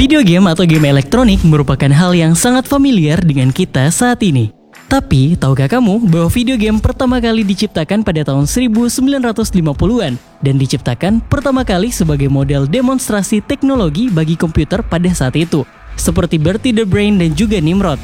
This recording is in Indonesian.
Video game atau game elektronik merupakan hal yang sangat familiar dengan kita saat ini. Tapi, tahukah kamu bahwa video game pertama kali diciptakan pada tahun 1950-an dan diciptakan pertama kali sebagai model demonstrasi teknologi bagi komputer pada saat itu, seperti Bertie the Brain dan juga Nimrod.